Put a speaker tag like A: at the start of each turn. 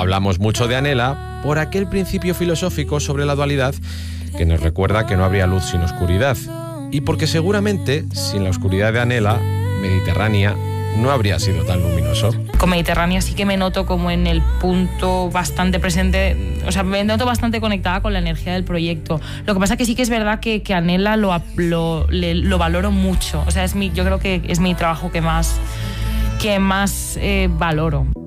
A: hablamos mucho de Anhela por aquel principio filosófico sobre la dualidad que nos recuerda que no habría luz sin oscuridad. Y porque seguramente, sin la oscuridad de Anhela, Mediterránea no habría sido tan luminoso.
B: Con Mediterránea sí que me noto como en el punto bastante presente, o sea, me noto bastante conectada con la energía del proyecto. Lo que pasa es que sí que es verdad que Anhela lo valoro mucho. O sea, yo creo que es mi trabajo que más valoro.